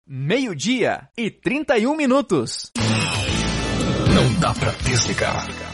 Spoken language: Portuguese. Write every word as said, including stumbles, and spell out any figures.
Meio-dia e trinta e um minutos. Não dá pra desligar.